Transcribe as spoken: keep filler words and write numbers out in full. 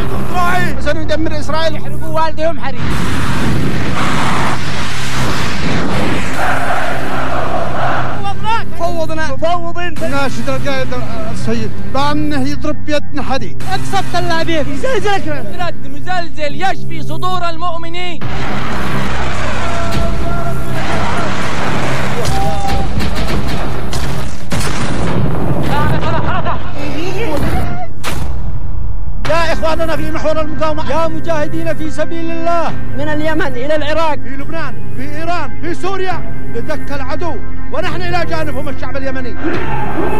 إسرائيل سندمر إسرائيل. يحرقوا والدهم حريق. فوضنا مفوضين. ناشد القائد السيد بأنه يضرب بيدنا حديد. اقصفت اللاعبين. يزلزلك. رد مزلزل يشفي صدور المؤمنين. يا إخواننا في محور المقاومة، يا مجاهدين في سبيل الله من اليمن إلى العراق، في لبنان، في إيران، في سوريا، لدك العدو ونحن إلى جانبهم الشعب اليمني.